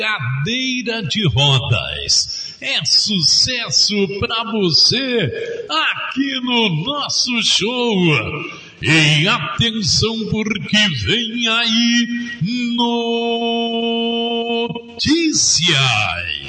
cadeira de rodas. É sucesso pra você aqui no nosso show. E atenção, porque vem aí notícias.